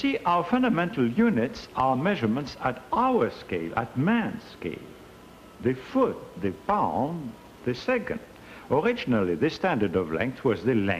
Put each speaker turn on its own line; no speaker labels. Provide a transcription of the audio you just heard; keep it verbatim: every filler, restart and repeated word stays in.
see, our fundamental units are measurements at our scale, at man's scale. The foot, the pound, the second. Originally, the standard of length was the length.